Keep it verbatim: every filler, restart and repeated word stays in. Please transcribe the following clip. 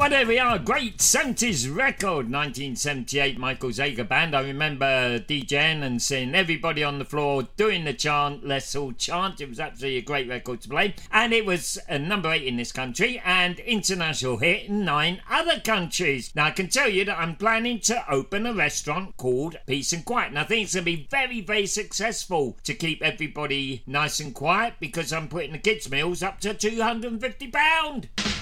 Well, there we are. Great seventies record, nineteen seventy-eight, Michael Zager Band. I remember DJing and seeing everybody on the floor doing the chant, Let's All Chant. It was absolutely a great record to play. And it was a number eight in this country and international hit in nine other countries. Now, I can tell you that I'm planning to open a restaurant called Peace and Quiet. And I think it's going to be very, very successful to keep everybody nice and quiet because I'm putting the kids' meals up to two hundred fifty pounds.